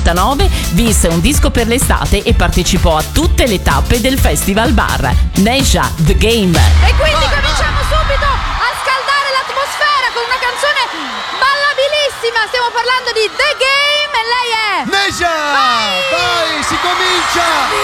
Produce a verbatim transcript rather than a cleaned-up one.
novantanove vinse un disco per l'estate e partecipò a tutte le tappe del Festival Bar. Neja, The Game. E quindi cominciamo subito a scaldare l'atmosfera con una canzone ballabilissima. Stiamo parlando di The Game e lei è Neja! Vai, si comincia!